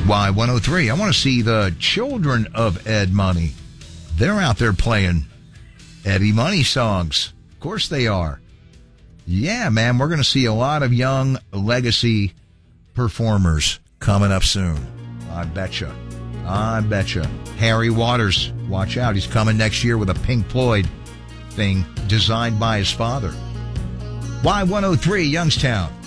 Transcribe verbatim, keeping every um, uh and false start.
Y one oh three. I want to see the children of Ed Money. They're out there playing Eddie Money songs. Of course they are. Yeah, man, we're going to see a lot of young legacy performers coming up soon. I betcha. I betcha. Harry Waters, watch out. He's coming next year with a Pink Floyd thing designed by his father. Y one oh three, Youngstown.